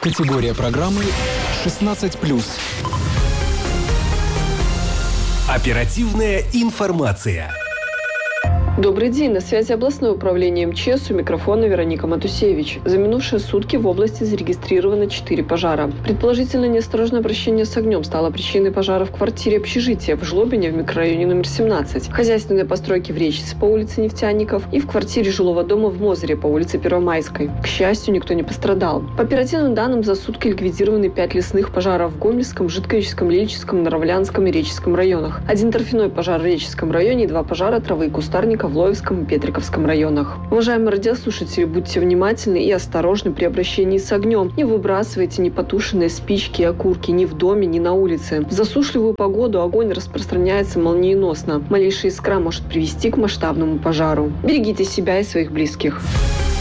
Категория программы 16+. Оперативная информация. Добрый день. На связи областное управление МЧС. У микрофона Вероника Матусевич. За минувшие сутки в области зарегистрировано 4 пожара. Предположительно, неосторожное обращение с огнем стало причиной пожара в квартире общежития в Жлобине в микрорайоне номер 17, хозяйственной постройки в Речице по улице Нефтяников и в квартире жилого дома в Мозыре по улице Первомайской. К счастью, никто не пострадал. По оперативным данным, за сутки ликвидированы 5 лесных пожаров в Гомельском, Житковичском, Лильческом, Наравлянском и Реческом районах, 1 торфяной пожар в Реческом районе и 2 пожара травы и кустарника в Лоевском и Петриковском районах. Уважаемые радиослушатели, будьте внимательны и осторожны при обращении с огнем. Не выбрасывайте непотушенные спички и окурки ни в доме, ни на улице. В засушливую погоду огонь распространяется молниеносно. Малейшая искра может привести к масштабному пожару. Берегите себя и своих близких.